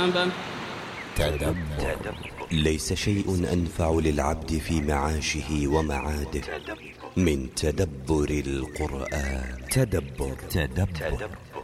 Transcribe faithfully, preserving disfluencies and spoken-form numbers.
مآبه. تدبر. ليس شيء أنفع للعبد في معاشه ومعاده من تدبر القرآن. تدبر. تدبر.